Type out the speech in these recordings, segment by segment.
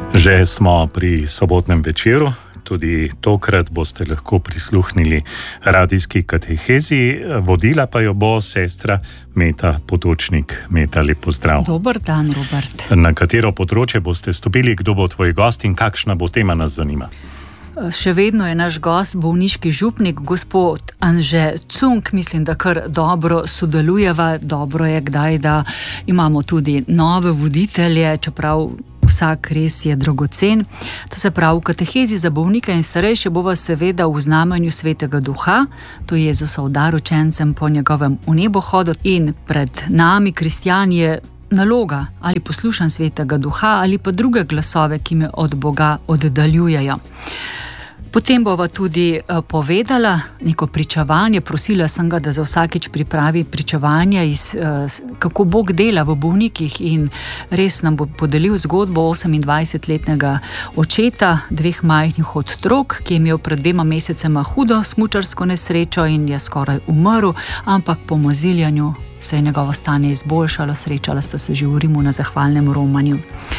Že smo pri sobotnem večeru, tudi tokrat boste lahko prisluhnili radijski katehezi, vodila pa jo bo sestra Meta Potočnik. Meta, lep pozdrav. Dober dan, Robert. Na katero področje boste stopili, kdo bo tvoj gost in kakšna bo tema, nas zanima? Še vedno je naš gost bolniški župnik, gospod Anže Cunk. Mislim, da kar dobro sodelujeva. Dobro je kdaj, da imamo tudi nove voditelje, čeprav vsak res je dragocen. To se pravi, v katehezi za bolnike in starejše bova seveda v znamenju Svetega Duha, to je Jezusov dar učencem po njegovem v nebohodu, in pred nami, kristjani, je naloga, ali poslušam Svetega Duha ali pa druge glasove, ki me od Boga oddaljujejo. Potem bova tudi povedala neko pričevanje, prosila sem ga, da za vsakič pripravi pričevanje kako Bog dela v bolnikih, in res nam bo podelil zgodbo 28-letnega očeta 2 majhnih otrok, ki je imel pred 2 mesecema hudo smučarsko nesrečo in je skoraj umrl, ampak po maziljanju se je njegovo stanje izboljšalo, srečala sta se že v Rimu na zahvalnem romanju.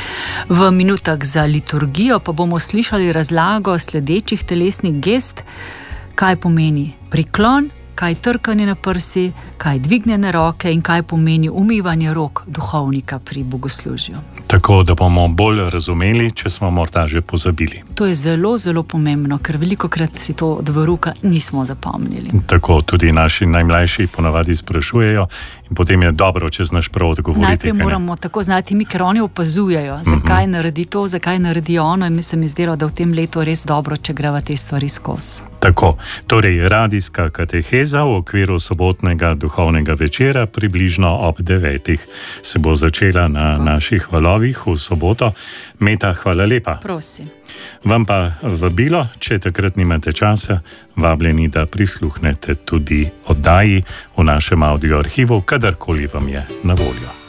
V minutah za liturgijo pa bomo slišali razlago sledečih telesnih gest, kaj pomeni priklon, kaj trkanje na prsi, kaj dvignjene roke in kaj pomeni umivanje rok duhovnika pri bogoslužju. Tako, da bomo bolj razumeli, če smo morda že pozabili. To je zelo, zelo pomembno, ker velikokrat si to od veruka nismo zapomnili. Tako, tudi naši najmlajši ponavadi sprašujejo in potem je dobro, če znaš prav odgovoriti. Najprej moramo tako znati mi, ker oni opazujejo, zakaj naredi to, zakaj naredi ono, in mi se mi zdelo, da v tem letu res dobro, če greva te stvari skozi. Tako, torej radijska kateheza v okviru sobotnega duhovnega večera približno ob 9. se bo začela na naših valovih v soboto. Meta, hvala lepa. Prosim. Vam pa vabilo, če takrat nimate časa, vabljeni, da prisluhnete tudi oddaji v našem audio arhivu, kadarkoli vam je na voljo.